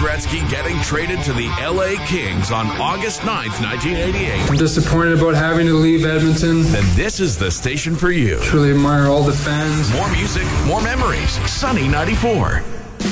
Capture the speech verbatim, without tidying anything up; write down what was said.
Gretzky getting traded to the L A Kings on August ninth, nineteen eighty-eight. I'm disappointed about having to leave Edmonton. Then this is the station for you. Truly admire all the fans. More music, more memories. Sunny ninety-four.